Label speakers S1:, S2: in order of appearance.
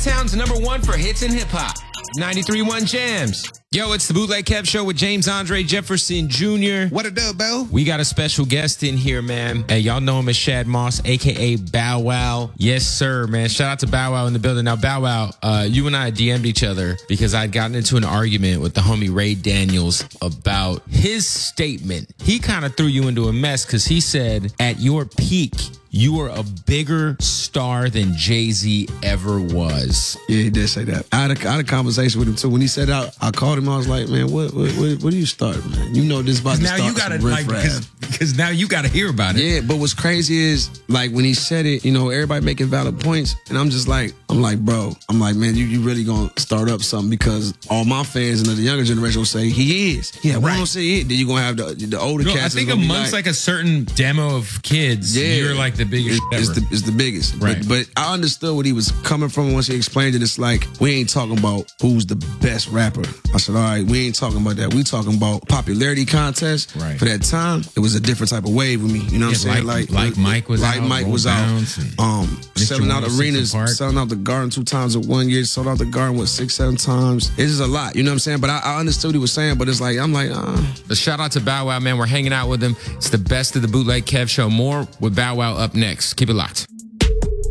S1: Chi-Town's #1 for hits and hip-hop. 93.1 Jams. Yo, it's the Bootleg Kev Show with James Andre Jefferson Jr.
S2: What a dub, Bell?
S1: We got a special guest in here, man. Hey, y'all know him as Shad Moss, a.k.a. Bow Wow. Yes, sir, man. Shout out to Bow Wow in the building. Now, Bow Wow, you and I DM'd each other because I'd gotten into an argument with the homie Ray Daniels about his statement. He kind of threw you into a mess because he said, at your peak, you were a bigger star than Jay-Z ever was.
S2: Yeah, he did say that. I had a conversation with him too. When he said out, I called him. I was like, man, what do you start, man? You know this about to
S1: now
S2: start
S1: you gotta
S2: some
S1: like
S2: riff-raff.
S1: because now you gotta hear about it.
S2: Yeah, but what's crazy is like when he said it, you know, everybody making valid points, and I'm like, bro, man, you really gonna start up something because all my fans and the younger generation will say he is. Yeah, we don't say it. Then you gonna have the older cats.
S1: I think amongst like a certain demo of kids, you're like the biggest.
S2: It's the biggest.
S1: Right.
S2: But I understood what he was coming from once he explained it. It's like, we ain't talking about who's the best rapper. I said, all right, we ain't talking about that. We talking about popularity contest.
S1: Right.
S2: For that time, it was a different type of wave with me. You know what I'm saying?
S1: Like Mike was out.
S2: Mike was out. Selling out arenas, selling out the Garden 2 times in 1 year, sold out the Garden, 6-7 times. It's just a lot. You know what I'm saying? But I understood what he was saying, but it's like, I'm like,
S1: Shout out to Bow Wow, man. We're hanging out with him. It's the best of the Bootleg Kev Show. More with Bow Wow up next. Keep it locked.